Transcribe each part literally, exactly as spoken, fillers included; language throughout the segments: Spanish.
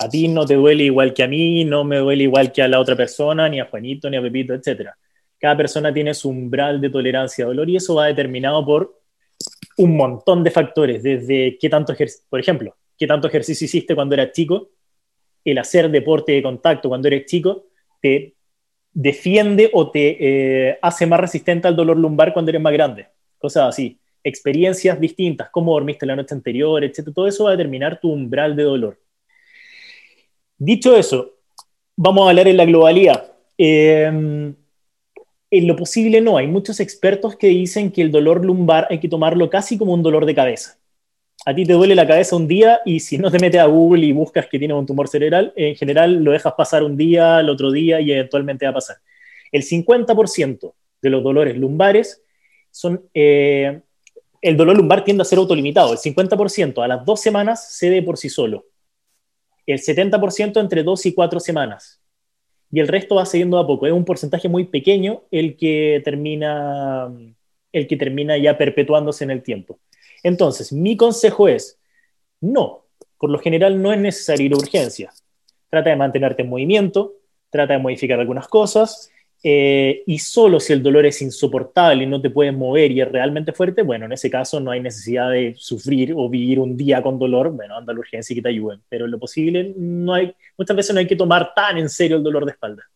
A ti no te duele igual que a mí, no me duele igual que a la otra persona, ni a Juanito, ni a Pepito, etcétera. Cada persona tiene su umbral de tolerancia a dolor y eso va determinado por un montón de factores, desde qué tanto ejercicio, por ejemplo, qué tanto ejercicio hiciste cuando eras chico. El hacer deporte de contacto cuando eres chico te defiende o te eh, hace más resistente al dolor lumbar cuando eres más grande. Cosas así. Experiencias distintas, cómo dormiste la noche anterior, etcétera. Todo eso va a determinar tu umbral de dolor. Dicho eso, vamos a hablar en la globalidad. Eh, en lo posible no. Hay muchos expertos que dicen que el dolor lumbar hay que tomarlo casi como un dolor de cabeza. A ti te duele la cabeza un día y si no te metes a Google y buscas que tienes un tumor cerebral, en general lo dejas pasar un día, el otro día y eventualmente va a pasar. El cincuenta por ciento de los dolores lumbares son... Eh, el dolor lumbar tiende a ser autolimitado. El cincuenta por ciento a las dos semanas cede por sí solo. El setenta por ciento entre dos y cuatro semanas. Y el resto va cediendo a poco. Es un porcentaje muy pequeño el que termina, el que termina ya perpetuándose en el tiempo. Entonces, mi consejo es, no, por lo general no es necesario ir a urgencia. Trata de mantenerte en movimiento, trata de modificar algunas cosas, eh, y solo si el dolor es insoportable y no te puedes mover y es realmente fuerte, bueno, en ese caso no hay necesidad de sufrir o vivir un día con dolor, bueno, anda a la urgencia y que te ayuden. Pero en lo posible, no hay, muchas veces no hay que tomar tan en serio el dolor de espalda.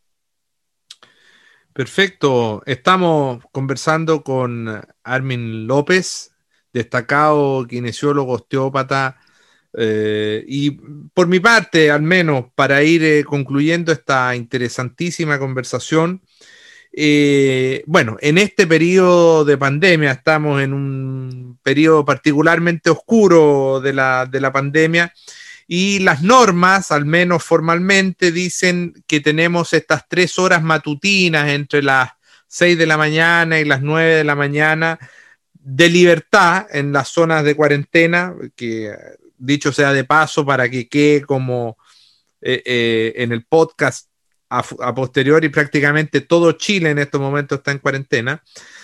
Perfecto, estamos conversando con Armin López, destacado kinesiólogo, osteópata, eh, y por mi parte, al menos, para ir eh, concluyendo esta interesantísima conversación, eh, bueno, en este periodo de pandemia, estamos en un periodo particularmente oscuro de la, de la pandemia, y las normas, al menos formalmente, dicen que tenemos estas tres horas matutinas entre las seis de la mañana y las nueve de la mañana de libertad en las zonas de cuarentena, que dicho sea de paso para que quede como eh, eh, en el podcast a, a posteriori, prácticamente todo Chile en estos momentos está en cuarentena.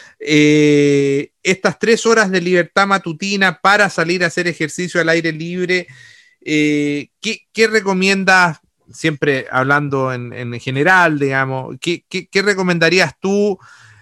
Eh, estas tres horas de libertad matutina para salir a hacer ejercicio al aire libre, eh, ¿qué, qué recomiendas, siempre hablando en, en general, digamos, ¿qué, qué, qué recomendarías tú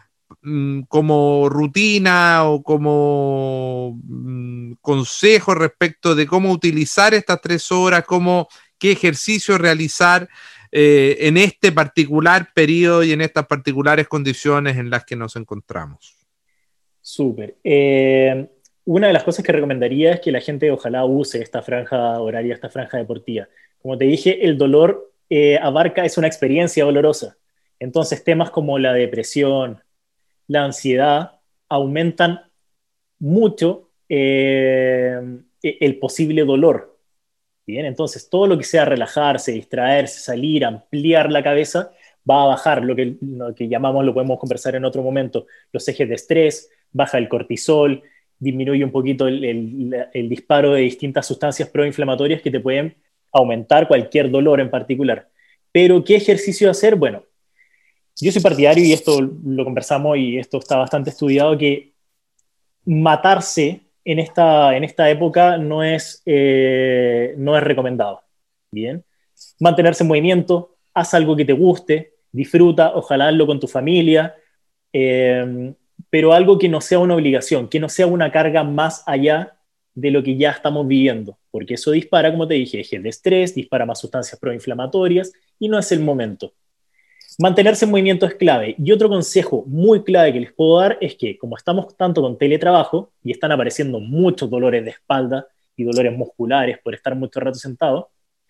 como rutina o como mm, consejo respecto de cómo utilizar estas tres horas, cómo, qué ejercicio realizar eh, en este particular periodo y en estas particulares condiciones en las que nos encontramos? Súper. Eh, una de las cosas que recomendaría es que la gente ojalá use esta franja horaria, esta franja deportiva. Como te dije, el dolor eh, abarca, es una experiencia dolorosa. Entonces temas como la depresión, la ansiedad aumentan mucho eh, el posible dolor. Bien, entonces todo lo que sea relajarse, distraerse, salir, ampliar la cabeza, va a bajar lo que, lo que llamamos, lo podemos conversar en otro momento, los ejes de estrés, baja el cortisol, disminuye un poquito el, el, el disparo de distintas sustancias proinflamatorias que te pueden aumentar cualquier dolor en particular. Pero, ¿qué ejercicio hacer? Bueno, yo soy partidario, y esto lo conversamos y esto está bastante estudiado, que matarse en esta, en esta época no es, eh, no es recomendado. Bien, mantenerse en movimiento, haz algo que te guste, disfruta, ojalá hazlo con tu familia, eh, pero algo que no sea una obligación, que no sea una carga más allá de lo que ya estamos viviendo, porque eso dispara, como te dije, ejes de estrés, dispara más sustancias proinflamatorias y no es el momento. Mantenerse en movimiento es clave. Y otro consejo muy clave que les puedo dar es que, como estamos tanto con teletrabajo y están apareciendo muchos dolores de espalda y dolores musculares por estar mucho rato sentado,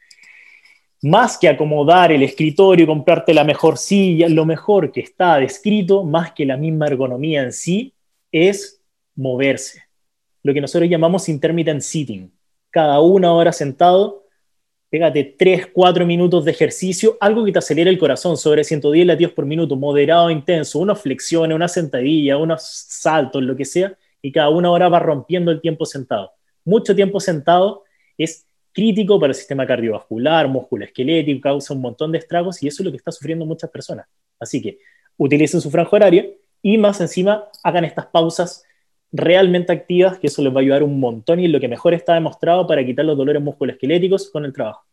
más que acomodar el escritorio y comprarte la mejor silla, lo mejor que está descrito, más que la misma ergonomía en sí, es moverse. Lo que nosotros llamamos intermittent sitting. Cada una hora sentado, pégate tres, cuatro minutos de ejercicio, algo que te acelere el corazón, sobre ciento diez latidos por minuto, moderado, intenso, unas flexiones, una sentadilla, unos saltos, lo que sea, y cada una hora va rompiendo el tiempo sentado. Mucho tiempo sentado es crítico para el sistema cardiovascular, músculo esquelético, causa un montón de estragos y eso es lo que está sufriendo muchas personas. Así que utilicen su franja horaria y más encima hagan estas pausas realmente activas, que eso les va a ayudar un montón y es lo que mejor está demostrado para quitar los dolores musculoesqueléticos con el trabajo.